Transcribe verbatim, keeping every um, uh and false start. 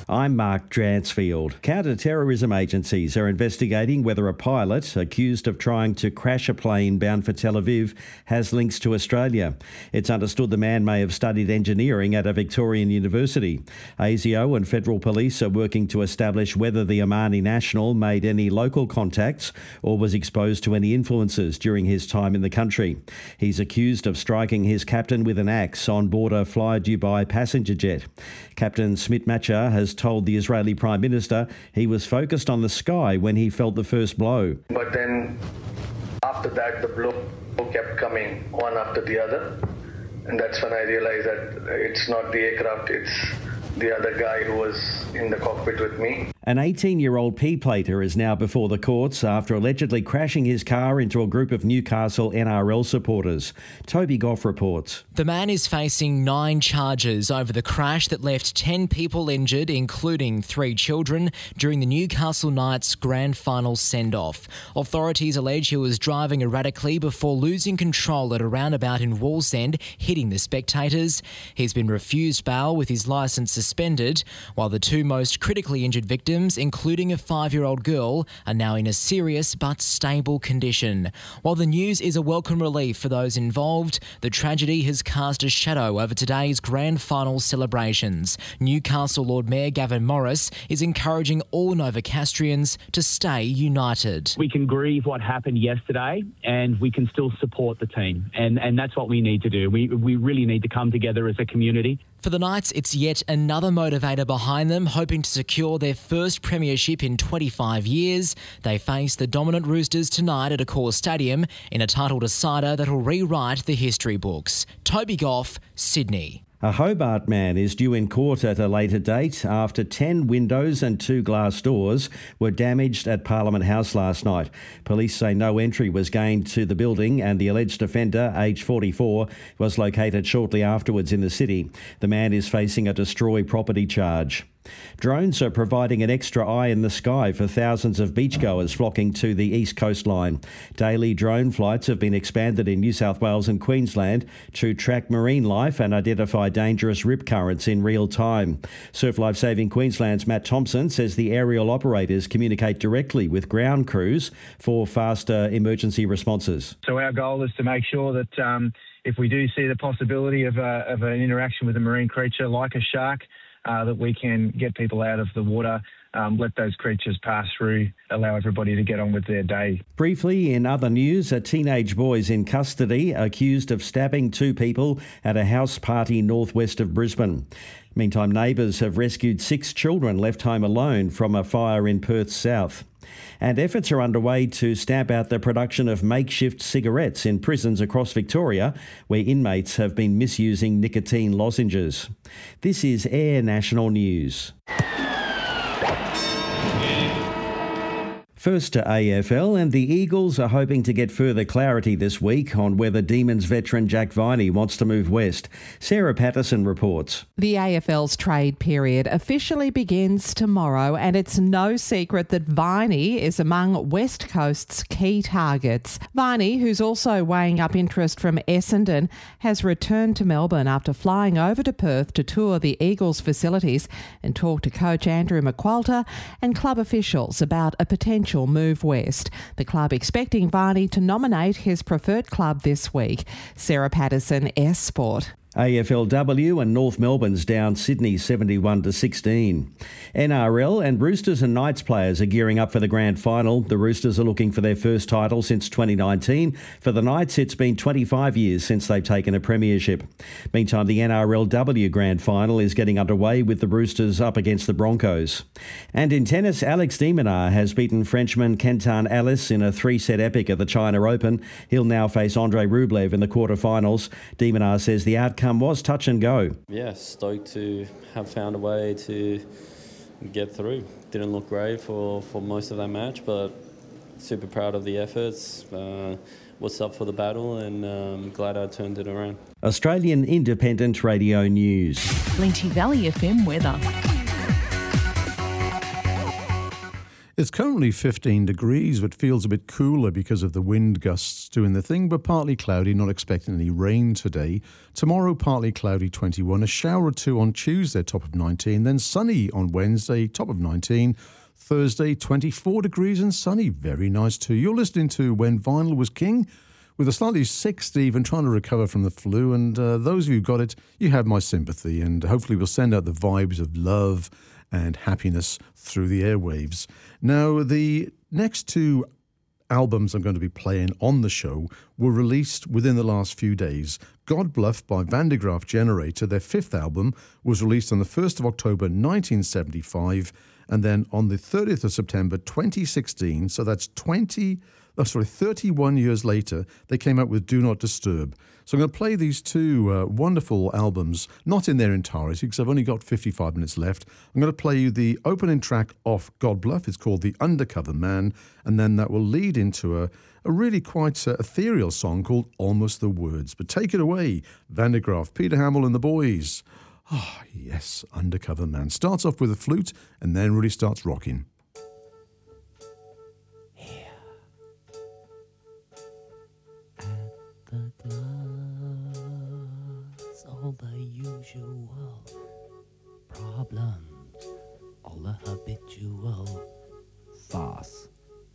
I'm Mark Dransfield. Counter-terrorism agencies are investigating whether a pilot accused of trying to crash a plane bound for Tel Aviv has links to Australia. It's understood the man may have studied engineering at a Victorian university. ASIO and federal police are working to establish whether the Omani national made any local contacts or was exposed to any influences during his time in the country. He's accused of striking his captain with an axe on board a Fly Dubai passenger jet. Captain Smit Macha has told the Israeli Prime Minister he was focused on the sky when he felt the first blow. But then after that, the blow kept coming one after the other. And that's when I realized that it's not the aircraft, it's the other guy who was in the cockpit with me. An eighteen-year-old P-plater is now before the courts after allegedly crashing his car into a group of Newcastle N R L supporters. Toby Goff reports. The man is facing nine charges over the crash that left ten people injured, including three children, during the Newcastle Knights grand final send-off. Authorities allege he was driving erratically before losing control at a roundabout in Wallsend, hitting the spectators. He's been refused bail with his licence suspended, while the two most critically injured victims, including a five-year-old girl, are now in a serious but stable condition. While the news is a welcome relief for those involved, the tragedy has cast a shadow over today's grand final celebrations. Newcastle Lord Mayor Gavin Morris is encouraging all Novocastrians to stay united. We can grieve what happened yesterday and we can still support the team, and, and that's what we need to do. We, we really need to come together as a community. For the Knights, it's yet another motivator behind them, hoping to secure their first premiership in twenty-five years. They face the dominant Roosters tonight at Accor Stadium in a title decider that'll rewrite the history books. Toby Goff, Sydney. A Hobart man is due in court at a later date after ten windows and two glass doors were damaged at Parliament House last night. Police say no entry was gained to the building and the alleged offender, aged forty-four, was located shortly afterwards in the city. The man is facing a destroy property charge. Drones are providing an extra eye in the sky for thousands of beachgoers flocking to the east coastline. Daily drone flights have been expanded in New South Wales and Queensland to track marine life and identify dangerous rip currents in real time. Surf Life Saving Queensland's Matt Thompson says the aerial operators communicate directly with ground crews for faster emergency responses. So our goal is to make sure that um, if we do see the possibility of, a, of an interaction with a marine creature like a shark, Uh, that we can get people out of the water, um, let those creatures pass through, allow everybody to get on with their day. Briefly, in other news, a teenage boy is in custody accused of stabbing two people at a house party northwest of Brisbane. Meantime, neighbours have rescued six children left home alone from a fire in Perth South. And efforts are underway to stamp out the production of makeshift cigarettes in prisons across Victoria, where inmates have been misusing nicotine lozenges. This is Air National News. First to A F L, and the Eagles are hoping to get further clarity this week on whether Demons veteran Jack Viney wants to move west. Sarah Patterson reports. The A F L's trade period officially begins tomorrow, and it's no secret that Viney is among West Coast's key targets. Viney, who's also weighing up interest from Essendon, has returned to Melbourne after flying over to Perth to tour the Eagles' facilities and talk to coach Andrew McQualter and club officials about a potential move west. The club expecting Viney to nominate his preferred club this week. Sarah Patterson, S Sport. A F L W and North Melbourne's down Sydney seventy-one to sixteen. N R L and Roosters and Knights players are gearing up for the grand final. The Roosters are looking for their first title since twenty nineteen. For the Knights, it's been twenty-five years since they've taken a premiership. Meantime, the N R L W grand final is getting underway with the Roosters up against the Broncos. And in tennis, Alex de Minaur has beaten Frenchman Quentin Alice in a three-set epic at the China Open. He'll now face Andrei Rublev in the quarterfinals. De Minaur says the outcome was touch and go. Yeah, stoked to have found a way to get through. Didn't look great for, for most of that match, but super proud of the efforts. Uh, was up for the battle, and um, glad I turned it around. Australian Independent Radio News. Linty Valley F M weather. It's currently fifteen degrees, but feels a bit cooler because of the wind gusts doing the thing, but partly cloudy, not expecting any rain today. Tomorrow, partly cloudy, twenty-one. A shower or two on Tuesday, top of nineteen. Then sunny on Wednesday, top of nineteen. Thursday, twenty-four degrees and sunny. Very nice too. You're listening to When Vinyl Was King with a slightly sick Stephen trying to recover from the flu. And uh, those of you who got it, you have my sympathy. And hopefully we'll send out the vibes of love and happiness through the airwaves. Now, the next two albums I'm going to be playing on the show were released within the last few days. God Bluff by Van de Graaff Generator, their fifth album, was released on the first of October nineteen seventy-five, and then on the thirtieth of September twenty sixteen, so that's twenty, oh, sorry, thirty-one years later, they came out with Do Not Disturb. So I'm going to play these two uh, wonderful albums, not in their entirety, because I've only got fifty-five minutes left. I'm going to play you the opening track off God Bluff. It's called The Undercover Man, and then that will lead into a, a really quite uh, ethereal song called Almost the Words. But take it away, Van de Graaff, Peter Hamill and the boys. Ah, oh, yes, Undercover Man. Starts off with a flute and then really starts rocking. Here at the glass, all the usual problems, all the habitual farce.